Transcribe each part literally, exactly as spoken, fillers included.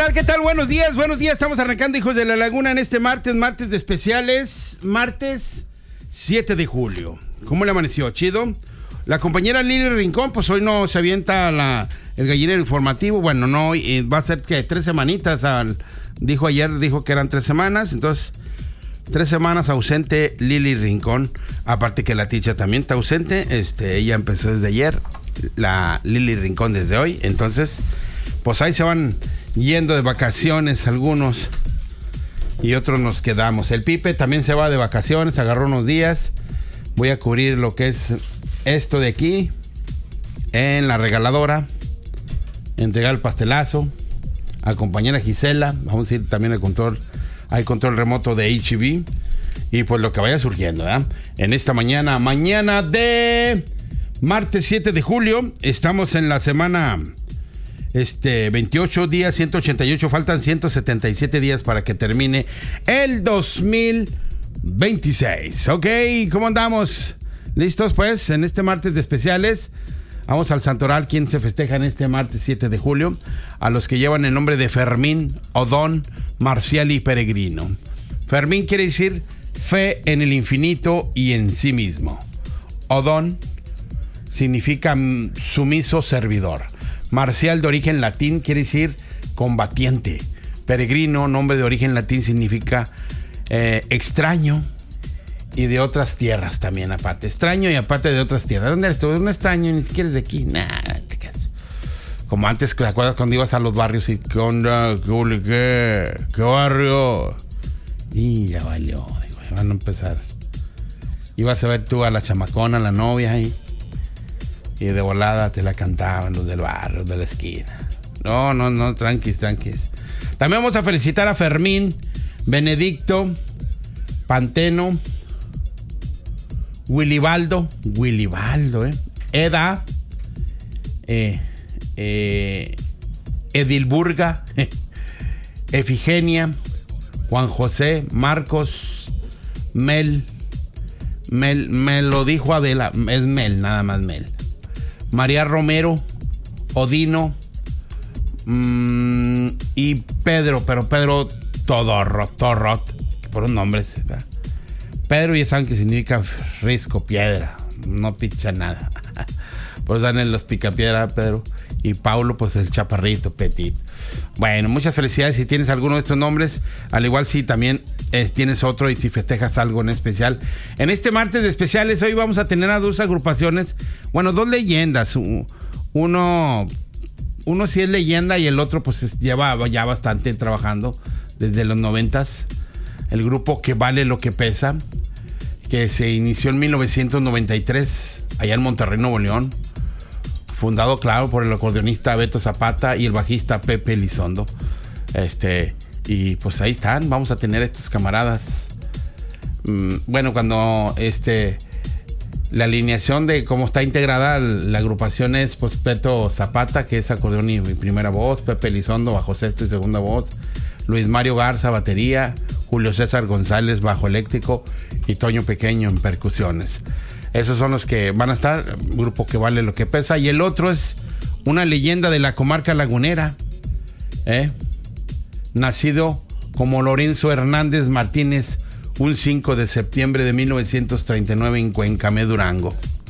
tal? ¿Qué tal? Buenos días, buenos días. Estamos arrancando, hijos de la laguna, en este martes, martes de especiales, martes siete de julio. ¿Cómo le amaneció? ¿Chido? La compañera Lili Rincón, pues hoy no se avienta la, el gallinero informativo. Bueno, no, eh, va a ser que tres semanitas. Al, dijo ayer, dijo que eran tres semanas. Entonces, tres semanas ausente Lili Rincón. Aparte que la Ticha también está ausente. Este, ella empezó desde ayer. La Lili Rincón desde hoy. Entonces, pues ahí se van yendo de vacaciones algunos. Y otros nos quedamos. El Pipe también se va de vacaciones. Agarró unos días. Voy a cubrir lo que es esto de aquí en la regaladora, entregar el pastelazo, acompañar a Gisela, vamos a ir también al control, hay control remoto de H E B y pues lo que vaya surgiendo, ¿verdad? En esta mañana, mañana de martes siete de julio, estamos en la semana este veintiocho días, ciento ochenta y ocho, faltan ciento setenta y siete días para que termine el dos mil veintiséis. Ok, ¿cómo andamos? ¿Listos pues? En este martes de especiales vamos al Santoral. ¿Quién se festeja en este martes siete de julio? A los que llevan el nombre de Fermín, Odón, Marcial y Peregrino. Fermín quiere decir fe en el infinito y en sí mismo. Odón significa sumiso servidor. Marcial, de origen latín, quiere decir combatiente. Peregrino, nombre de origen latín, significa eh, extraño. Y de otras tierras también, aparte. Extraño y aparte de otras tierras. ¿Dónde eres tú? Un extraño, ni siquiera es de aquí. Nada, te quedas. Como antes, ¿te acuerdas cuando ibas a los barrios y qué onda? ¿Qué, qué, qué barrio? Y ya valió. Digo, ya van a empezar. Ibas a ver tú a la chamacona, a la novia ahí. Y de volada te la cantaban los del barrio, de la esquina. No, no, no, tranquis, tranquis. También vamos a felicitar a Fermín, Benedicto, Panteno, Willibaldo, Willibaldo, eh. Eda, eh, eh, Edilburga, Efigenia, Juan José, Marcos, Mel, Mel, me lo dijo Adela, es Mel, nada más Mel. María Romero, Odino, mmm, y Pedro, pero Pedro Todorrot, Torrot, por un nombre, ¿verdad? Pedro ya saben que significa risco, piedra, no picha nada. Por eso dan en los picapiedra, Pedro. Y Paulo, pues el chaparrito, petit. Bueno, muchas felicidades si tienes alguno de estos nombres. Al igual si también eh, tienes otro y si festejas algo en especial. En este martes de especiales hoy vamos a tener a dos agrupaciones. Bueno, dos leyendas. Uno, uno sí es leyenda y el otro pues es, lleva ya bastante trabajando desde los noventas. El grupo Que Vale Lo Que Pesa, que se inició en mil novecientos noventa y tres, allá en Monterrey, Nuevo León. Fundado, claro, por el acordeonista Beto Zapata y el bajista Pepe Elizondo. Este, y pues ahí están, vamos a tener estos camaradas. Mm, bueno, cuando este la alineación de cómo está integrada la agrupación es pues Beto Zapata, que es acordeón y primera voz, Pepe Elizondo, bajo sexto y segunda voz, Luis Mario Garza, batería, Julio César González, bajo eléctrico, y Toño Pequeño en percusiones. Esos son los que van a estar, grupo Que Vale Lo Que Pesa. Y el otro es una leyenda de la comarca lagunera, ¿eh? Nacido como Lorenzo Hernández Martínez un cinco de septiembre de mil novecientos treinta y nueve en Cuencamé, Durango.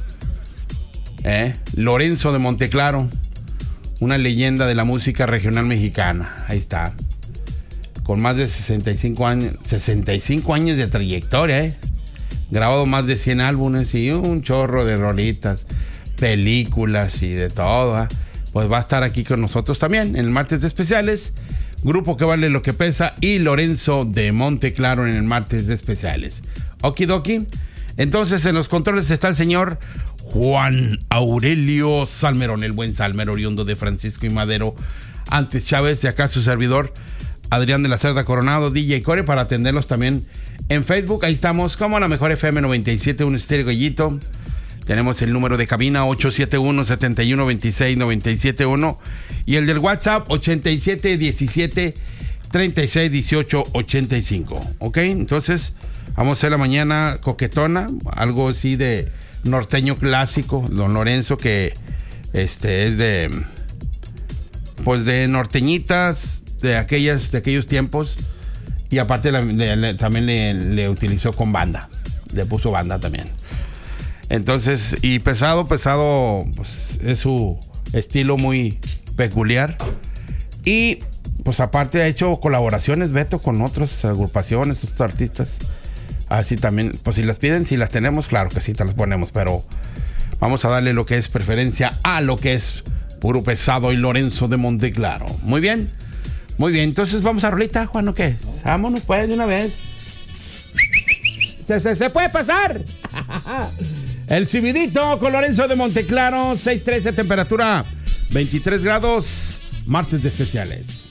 ¿Eh? Lorenzo de Monteclaro, una leyenda de la música regional mexicana. Ahí está. Con más de sesenta y cinco años, sesenta y cinco años de trayectoria, ¿eh? Grabado más de cien álbumes y un chorro de rolitas, películas y de todo, ¿eh? Pues va a estar aquí con nosotros también en el martes de especiales. Grupo Que Vale Lo Que Pesa y Lorenzo de Monteclaro en el martes de especiales. Okidoki. Entonces en los controles está el señor Juan Aurelio Salmerón, el buen Salmer, oriundo de Francisco y Madero, antes Chávez, y acá su servidor Adrián de la Cerda Coronado, D J Core, para atenderlos también en Facebook. Ahí estamos como la mejor F M noventa y siete punto uno Estéreo Gallito. Tenemos el número de cabina ocho siete uno, siete uno dos seis, nueve siete uno y el del WhatsApp ochenta y siete diecisiete treinta y seis dieciocho ochenta y cinco. Ok, entonces vamos a hacer la mañana coquetona, algo así de norteño clásico. Don Lorenzo, que este es de pues de norteñitas de aquellas, de aquellos tiempos. Y aparte le, le, también le, le utilizó con banda. Le puso banda también. Entonces, y pesado, pesado, pues es su estilo muy peculiar. Y pues aparte ha hecho colaboraciones, Beto, con otras agrupaciones, otros artistas. Así también, pues si las piden, si las tenemos, claro que sí, te las ponemos. Pero vamos a darle lo que es preferencia a lo que es Puro Pesado y Lorenzo de Monteclaro. Muy bien, muy bien. Entonces vamos a rolita, Juan, ¿o qué? Vámonos pues de una vez. Se, se, se puede pasar. El Cibidito con Lorenzo de Monteclaro, seis trece, temperatura veintitrés grados, martes de especiales.